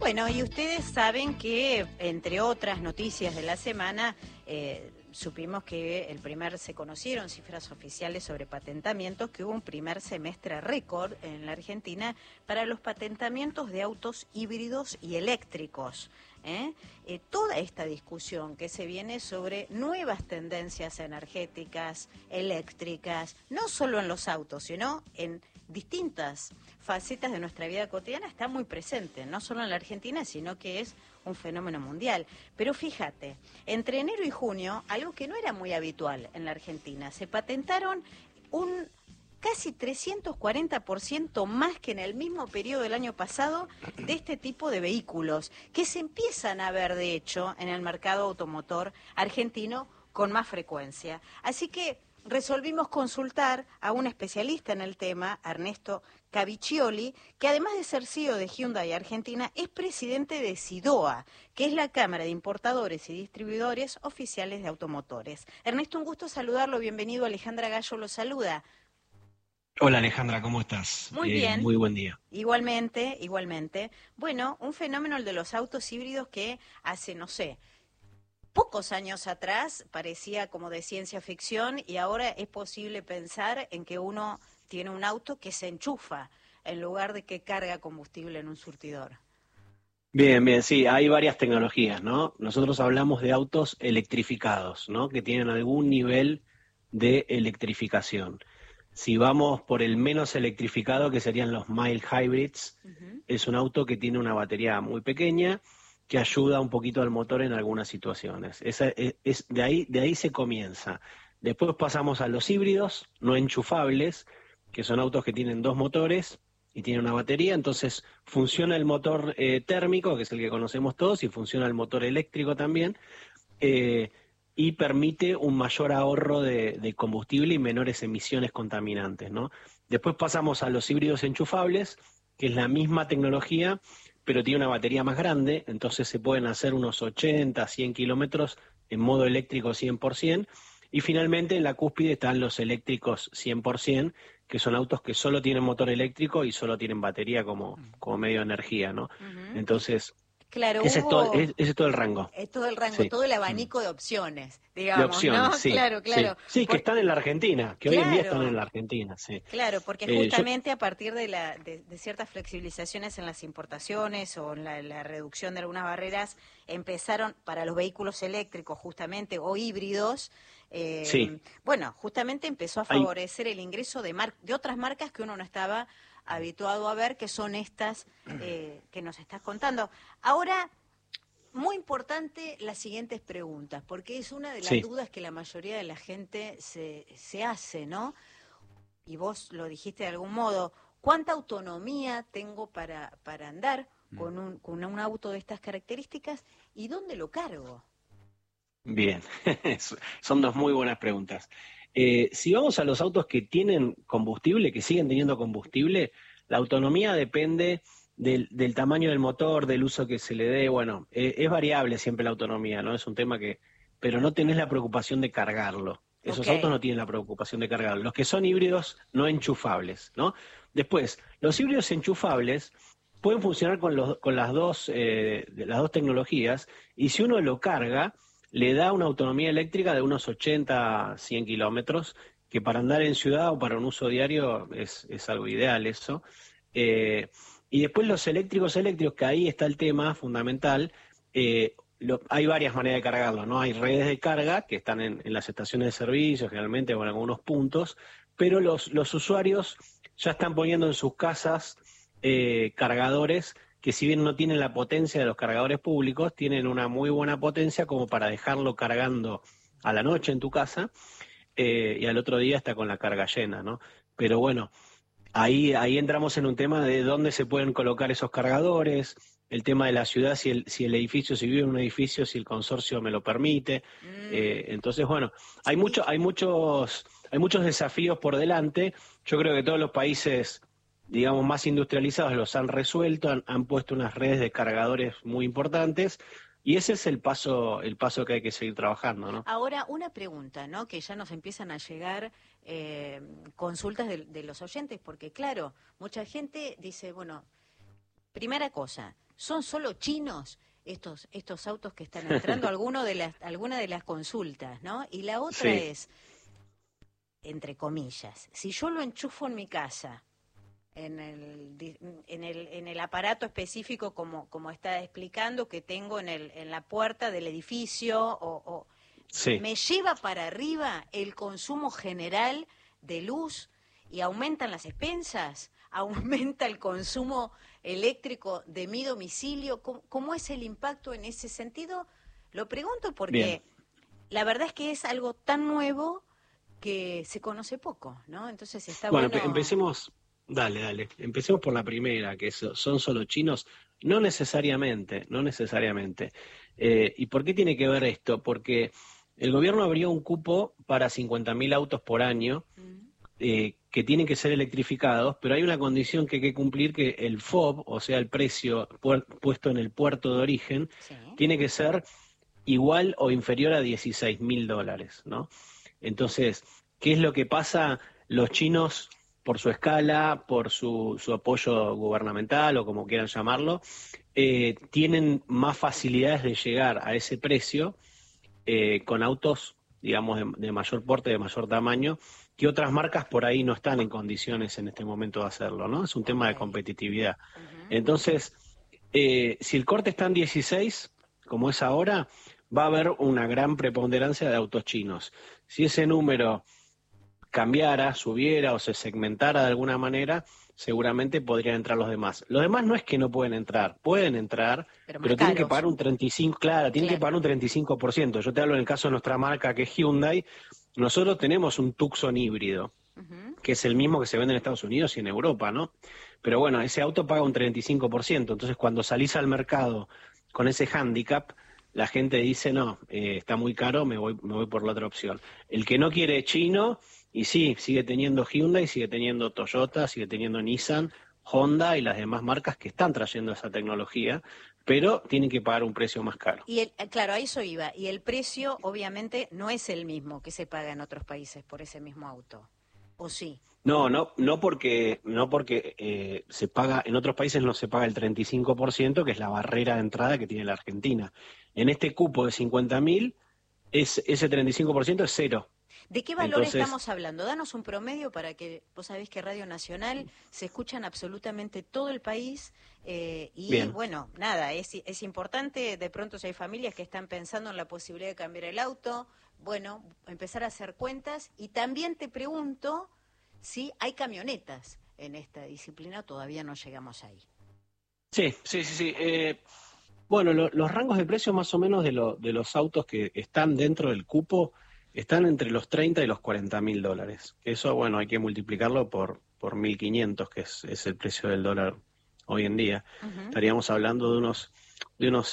Bueno, y ustedes saben que, entre otras noticias de la semana, supimos que se conocieron cifras oficiales sobre patentamientos, que hubo un primer semestre récord en la Argentina para los patentamientos de autos híbridos y eléctricos. Toda esta discusión que se viene sobre nuevas tendencias energéticas, eléctricas, no solo en los autos, sino en distintas facetas de nuestra vida cotidiana, está muy presente, no solo en la Argentina, sino que es un fenómeno mundial. Pero fíjate, entre enero y junio, algo que no era muy habitual en la Argentina, se patentaron un casi 340% más que en el mismo periodo del año pasado de este tipo de vehículos, que se empiezan a ver, de hecho, en el mercado automotor argentino con más frecuencia. Así que resolvimos consultar a un especialista en el tema, Ernesto Caviccioli, que además de ser CEO de Hyundai Argentina, es presidente de SIDOA, que es la Cámara de Importadores y Distribuidores Oficiales de Automotores. Ernesto, un gusto saludarlo, bienvenido. Alejandra Gallo lo saluda. Hola Alejandra, ¿cómo estás? Muy bien. Muy buen día. Igualmente, igualmente. Bueno, un fenómeno el de los autos híbridos que hace, no sé, pocos años atrás parecía como de ciencia ficción y ahora es posible pensar en que uno tiene un auto que se enchufa en lugar de que carga combustible en un surtidor. Bien, sí, hay varias tecnologías, ¿no? Nosotros hablamos de autos electrificados, ¿no? Que tienen algún nivel de electrificación. Si vamos por el menos electrificado, que serían los mild hybrids, es un auto que tiene una batería muy pequeña, que ayuda un poquito al motor en algunas situaciones. De ahí se comienza. Después pasamos a los híbridos no enchufables, que son autos que tienen dos motores y tienen una batería, entonces funciona el motor térmico, que es el que conocemos todos, y funciona el motor eléctrico también, y permite un mayor ahorro de combustible y menores emisiones contaminantes, ¿no? Después pasamos a los híbridos enchufables, que es la misma tecnología, pero tiene una batería más grande, entonces se pueden hacer unos 80, 100 kilómetros en modo eléctrico 100%, y finalmente en la cúspide están los eléctricos 100%, que son autos que solo tienen motor eléctrico y solo tienen batería como medio de energía, ¿no? Entonces, claro, ese es todo el rango. Es todo el rango, Sí. todo el abanico de opciones, digamos, De opciones, ¿no? sí. Claro. Sí, que están en la Argentina, que hoy en día están en la Argentina, sí. Claro, porque justamente a partir de ciertas flexibilizaciones en las importaciones o en la reducción de algunas barreras, empezaron para los vehículos eléctricos justamente o híbridos, bueno, justamente empezó a favorecer el ingreso de otras marcas que uno no estaba habituado a ver, que son estas que nos estás contando. Ahora, muy importante las siguientes preguntas, porque es una de las dudas que la mayoría de la gente se hace, ¿no? Y vos lo dijiste de algún modo, ¿cuánta autonomía tengo para andar con un auto de estas características y dónde lo cargo? Bien, son dos muy buenas preguntas. Si vamos a los autos que tienen combustible, que siguen teniendo combustible, la autonomía depende del tamaño del motor, del uso que se le dé. Bueno, es variable siempre la autonomía, ¿no? Es un tema pero no tenés la preocupación de cargarlo. Esos autos no tienen la preocupación de cargarlo. Los que son híbridos no enchufables, ¿no? Después, los híbridos enchufables pueden funcionar con las dos tecnologías, y si uno lo carga, le da una autonomía eléctrica de unos 80, 100 kilómetros, que para andar en ciudad o para un uso diario es algo ideal eso. Y después los eléctricos, que ahí está el tema fundamental. Hay varias maneras de cargarlo, ¿no? Hay redes de carga que están en las estaciones de servicio, generalmente o en algunos puntos, pero los usuarios ya están poniendo en sus casas cargadores que, si bien no tienen la potencia de los cargadores públicos, tienen una muy buena potencia como para dejarlo cargando a la noche en tu casa, y al otro día está con la carga llena, ¿no? Pero bueno, ahí entramos en un tema de dónde se pueden colocar esos cargadores, el tema de la ciudad, si el edificio, si vive en un edificio, si el consorcio me lo permite. Entonces, bueno, hay muchos desafíos por delante. Yo creo que todos los países, digamos, más industrializados los han resuelto, han puesto unas redes de cargadores muy importantes, y ese es el paso que hay que seguir trabajando, ¿no? Ahora, una pregunta, ¿no? Que ya nos empiezan a llegar consultas de los oyentes, porque claro, mucha gente dice, bueno, primera cosa, ¿son solo chinos estos autos que están entrando? Alguna de las consultas, ¿no? Y la otra Sí, es, entre comillas, si yo lo enchufo en mi casa, en el aparato específico como está explicando que tengo en la puerta del edificio, sí. me lleva para arriba el consumo general de luz y aumentan las expensas, aumenta el consumo eléctrico de mi domicilio. ¿Cómo es el impacto en ese sentido? Lo pregunto Bien. porque la verdad es que es algo tan nuevo que se conoce poco, ¿no? Entonces está Bueno, bueno. empecemos, dale. Empecemos por la primera, que son solo chinos. No necesariamente, no necesariamente. ¿Y por qué tiene que ver esto? Porque el gobierno abrió un cupo para 50.000 autos por año Mm, que tienen que ser electrificados, pero hay una condición que hay que cumplir, que el FOB, o sea, el precio puesto en el puerto de origen, sí. tiene que ser igual o inferior a $16.000, ¿no? Entonces, ¿qué es lo que pasa? Los chinos, por su escala, por su apoyo gubernamental o como quieran llamarlo, tienen más facilidades de llegar a ese precio con autos, digamos, de mayor porte, de mayor tamaño, que otras marcas por ahí no están en condiciones en este momento de hacerlo, ¿no? Es un tema Ok. de competitividad. Ujú. Entonces, si el corte está en 16, como es ahora, va a haber una gran preponderancia de autos chinos. Si ese número cambiara, subiera o se segmentara de alguna manera, seguramente podrían entrar los demás. Los demás no es que no pueden entrar, Pero más pero tienen que caros, pagar un 35, claro, tienen que claro. pagar un 35%. Yo te hablo en el caso de nuestra marca, que es Hyundai. Nosotros tenemos un Tucson híbrido, Ujú. que es el mismo que se vende en Estados Unidos y en Europa, ¿no? Pero bueno, ese auto paga un 35%. Entonces, cuando salís al mercado con ese hándicap, la gente dice, no, está muy caro, me voy por la otra opción. El que no quiere chino, y sí, sigue teniendo Hyundai, sigue teniendo Toyota, sigue teniendo Nissan, Honda y las demás marcas que están trayendo esa tecnología, pero tienen que pagar un precio más caro. Y claro, a eso iba. Y el precio, obviamente, no es el mismo que se paga en otros países por ese mismo auto. ¿O sí? No porque se paga, en otros países no se paga el 35%, que es la barrera de entrada que tiene la Argentina. En este cupo de 50.000, ese 35% es cero. ¿De qué valor Entonces, estamos hablando? Danos un promedio para que, vos sabés que Radio Nacional se escucha en absolutamente todo el país y bien, bueno, nada, es importante, de pronto si hay familias que están pensando en la posibilidad de cambiar el auto, bueno, empezar a hacer cuentas y también te pregunto si hay camionetas en esta disciplina, todavía no llegamos ahí. sí. Bueno, los rangos de precios más o menos de los autos que están dentro del cupo están entre los 30 y los $40.000. Eso, bueno, hay que multiplicarlo por 1.500, que es el precio del dólar hoy en día. Ujú, Estaríamos hablando de unos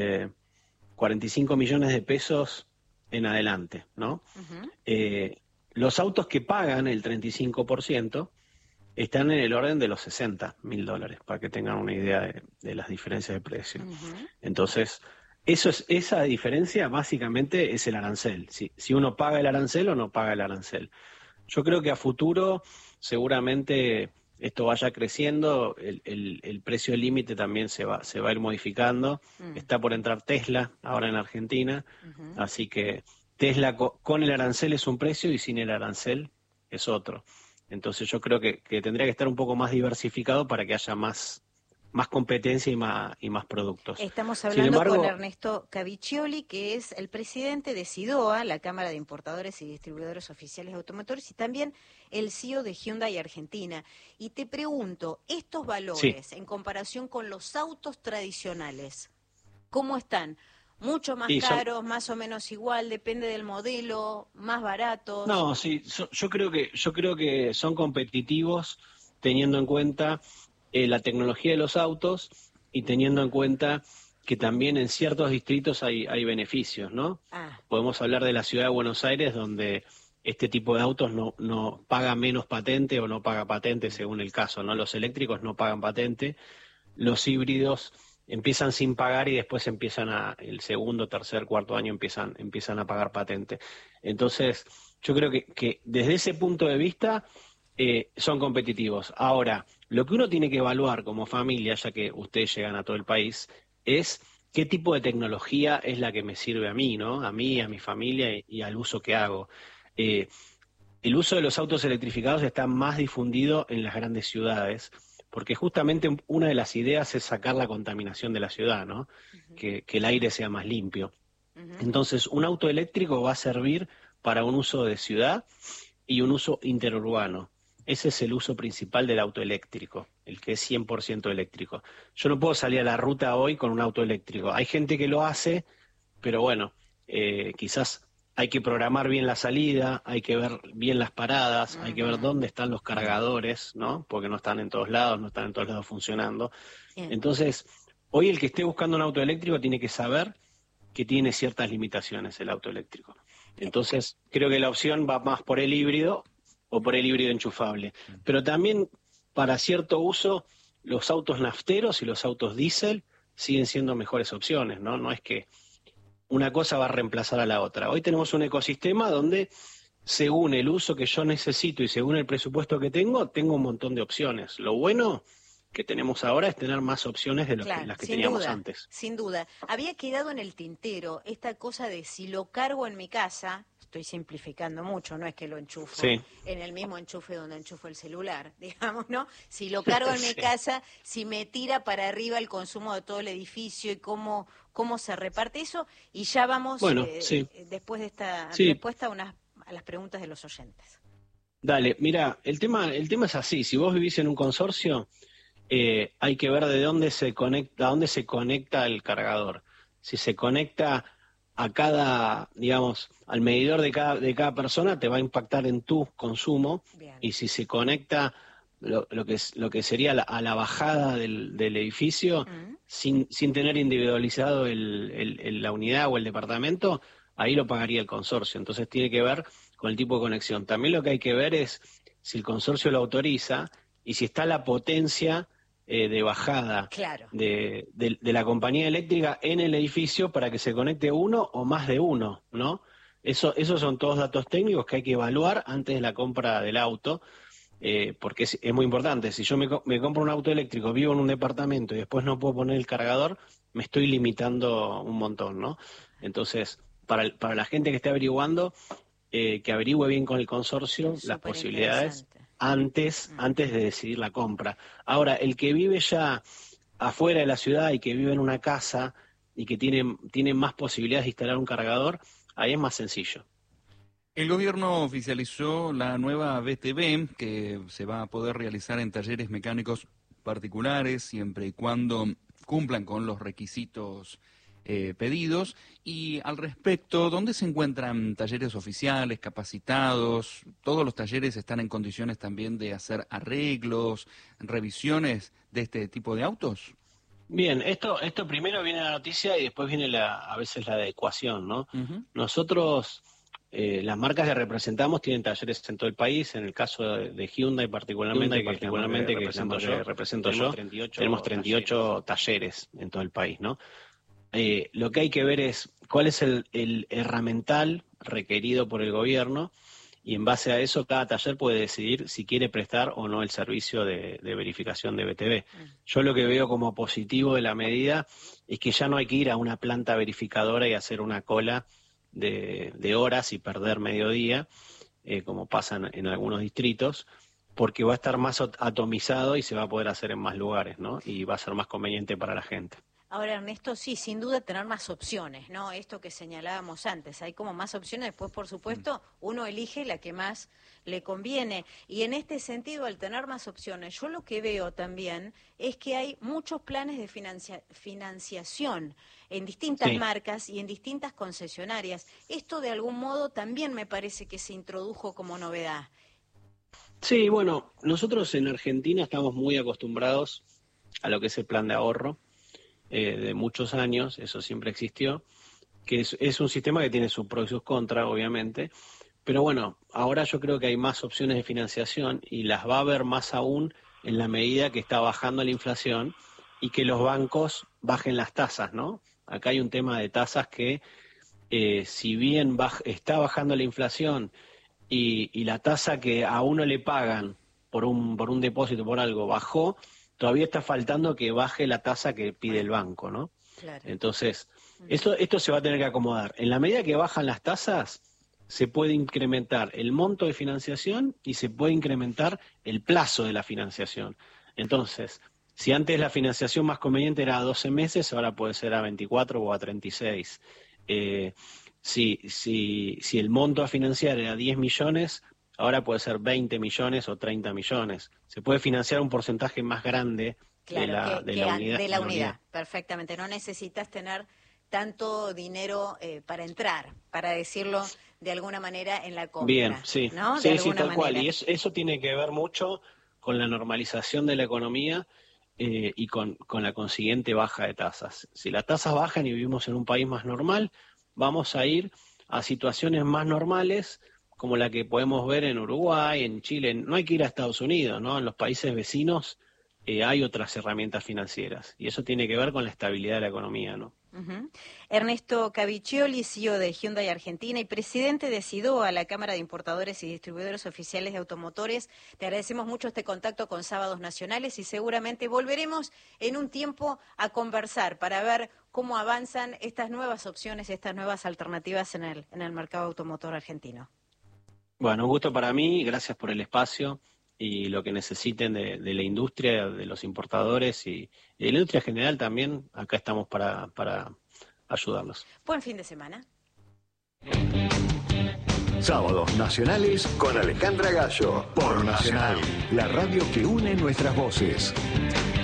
45 millones de pesos en adelante, ¿no? ujú. Eh, los autos que pagan el 35% están en el orden de los $60.000, para que tengan una idea de las diferencias de precio. Ujú. Entonces, esa diferencia básicamente es el arancel. Si uno paga el arancel o no paga el arancel. Yo creo que a futuro seguramente esto vaya creciendo, el precio límite también se va a ir modificando. Mm, Está por entrar Tesla ahora en Argentina, ujú. así que Tesla con el arancel es un precio y sin el arancel es otro. Entonces yo creo que tendría que estar un poco más diversificado para que haya más competencia y más productos. Estamos Sin hablando con embargo, Ernesto Caviccioli, que es el presidente de SIDOA, la Cámara de Importadores y Distribuidores Oficiales de Automotores, y también el CEO de Hyundai Argentina. Y te pregunto, estos sí. valores en comparación con los autos tradicionales, ¿cómo están? ¿Mucho más Y son, caros, más o menos igual, depende del modelo, más baratos? No, sí, yo creo que son competitivos teniendo en cuenta la tecnología de los autos y teniendo en cuenta que también en ciertos distritos hay beneficios, ¿no? Ah, Podemos hablar de la ciudad de Buenos Aires, donde este tipo de autos no paga menos patente o no paga patente según el caso, ¿no? Los eléctricos no pagan patente, los híbridos empiezan sin pagar y después el segundo, tercer, cuarto año empiezan a pagar patente. Entonces, yo creo que desde ese punto de vista son competitivos. Ahora, Lo que uno tiene que evaluar como familia, ya que ustedes llegan a todo el país, es qué tipo de tecnología es la que me sirve a mí, ¿no? A mí, a mi familia y al uso que hago. Eh, el uso de los autos electrificados está más difundido en las grandes ciudades, porque justamente una de las ideas es sacar la contaminación de la ciudad, ¿no? Que el aire sea más limpio. Entonces, un auto eléctrico va a servir para un uso de ciudad y un uso interurbano. Ese es el uso principal del auto eléctrico, el que es 100% eléctrico. Yo no puedo salir a la ruta hoy con un auto eléctrico. Hay gente que lo hace, pero bueno, quizás hay que programar bien la salida, hay que ver bien las paradas, hay que ver dónde están los cargadores, ¿no? Porque no están en todos lados funcionando. Bien. Entonces, hoy el que esté buscando un auto eléctrico tiene que saber que tiene ciertas limitaciones el auto eléctrico. Entonces, creo que la opción va más por el híbrido o por el híbrido enchufable. Pero también, para cierto uso, los autos nafteros y los autos diésel siguen siendo mejores opciones, ¿no? No es que una cosa va a reemplazar a la otra. Hoy tenemos un ecosistema donde, según el uso que yo necesito y según el presupuesto que tengo un montón de opciones. Lo bueno que tenemos ahora es tener más opciones de Claro, las que sin teníamos duda, antes. sin duda. Había quedado en el tintero esta cosa de si lo cargo en mi casa, estoy simplificando mucho, no es que lo enchufo Sí. en el mismo enchufe donde enchufo el celular, digamos, ¿no? Si lo cargo en mi casa, si me tira para arriba el consumo de todo el edificio y cómo se reparte eso, y ya vamos, Bueno, sí. después de esta Sí. respuesta, a las preguntas de los oyentes. Dale, mira, el tema es así. Si vos vivís en un consorcio, hay que ver de dónde se conecta, a dónde se conecta el cargador. Si se conecta a cada, digamos, al medidor de cada persona, te va a impactar en tu consumo. Bien. Y si se conecta lo que sería a la bajada del edificio, sin tener individualizado la unidad o el departamento, ahí lo pagaría el consorcio. Entonces tiene que ver con el tipo de conexión. También lo que hay que ver es si el consorcio lo autoriza y si está la potencia de bajada Claro. de la compañía eléctrica en el edificio para que se conecte uno o más de uno, ¿no? Esos son todos datos técnicos que hay que evaluar antes de la compra del auto, porque es muy importante. Si yo me compro un auto eléctrico, vivo en un departamento y después no puedo poner el cargador, me estoy limitando un montón, ¿no? Entonces, para la gente que esté averiguando, que averigüe bien con el consorcio las posibilidades antes de decidir la compra. Ahora, el que vive ya afuera de la ciudad y que vive en una casa y que tiene más posibilidades de instalar un cargador, ahí es más sencillo. El gobierno oficializó la nueva BTV que se va a poder realizar en talleres mecánicos particulares siempre y cuando cumplan con los requisitos pedidos. Y al respecto, ¿dónde se encuentran talleres oficiales, capacitados? ¿Todos los talleres están en condiciones también de hacer arreglos, revisiones de este tipo de autos? Bien, esto primero viene la noticia y después viene a veces la adecuación, ¿no? Nosotros, las marcas que representamos tienen talleres en todo el país. En el caso de Hyundai particularmente que represento yo, tenemos 38 talleres en todo el país, ¿no? Lo que hay que ver es cuál es el herramental requerido por el gobierno y en base a eso cada taller puede decidir si quiere prestar o no el servicio de verificación de BTV. Yo lo que veo como positivo de la medida es que ya no hay que ir a una planta verificadora y hacer una cola de horas y perder mediodía, como pasa en algunos distritos, porque va a estar más atomizado y se va a poder hacer en más lugares, ¿no? Y va a ser más conveniente para la gente. Ahora, Ernesto, sí, sin duda tener más opciones, ¿no? Esto que señalábamos antes, hay como más opciones, después, por supuesto, uno elige la que más le conviene. Y en este sentido, al tener más opciones, yo lo que veo también es que hay muchos planes de financiación en distintas marcas y en distintas concesionarias. Esto, de algún modo, también me parece que se introdujo como novedad. Sí, bueno, nosotros en Argentina estamos muy acostumbrados a lo que es el plan de ahorro. De muchos años, eso siempre existió, que es un sistema que tiene sus pros y sus contras, obviamente, pero bueno, ahora yo creo que hay más opciones de financiación y las va a haber más aún en la medida que está bajando la inflación y que los bancos bajen las tasas, ¿no? Acá hay un tema de tasas que, si bien está bajando la inflación y la tasa que a uno le pagan por un depósito, por algo, bajó, todavía está faltando que baje la tasa que pide el banco, ¿no? Claro. Entonces, esto se va a tener que acomodar. En la medida que bajan las tasas, se puede incrementar el monto de financiación y se puede incrementar el plazo de la financiación. Entonces, si antes la financiación más conveniente era a 12 meses, ahora puede ser a 24 o a 36. Si el monto a financiar era 10 millones, ahora puede ser 20 millones o 30 millones. Se puede financiar un porcentaje más grande de la unidad. Perfectamente. No necesitas tener tanto dinero para entrar, para decirlo de alguna manera, en la compra. Bien, sí, ¿no? Sí, tal cual. Y eso tiene que ver mucho con la normalización de la economía y con la consiguiente baja de tasas. Si las tasas bajan y vivimos en un país más normal, vamos a ir a situaciones más normales, como la que podemos ver en Uruguay, en Chile. No hay que ir a Estados Unidos, ¿no? En los países vecinos hay otras herramientas financieras. Y eso tiene que ver con la estabilidad de la economía, ¿no? Uh-huh. Ernesto Caviccioli, CEO de Hyundai Argentina y presidente de SIDOA, la Cámara de Importadores y Distribuidores Oficiales de Automotores. Te agradecemos mucho este contacto con Sábados Nacionales y seguramente volveremos en un tiempo a conversar para ver cómo avanzan estas nuevas opciones, estas nuevas alternativas en el mercado automotor argentino. Bueno, un gusto para mí, gracias por el espacio y lo que necesiten de la industria, de los importadores y de la industria general también, acá estamos para ayudarlos. Buen fin de semana. Sábados Nacionales con Alejandra Gallo, por Nacional, la radio que une nuestras voces.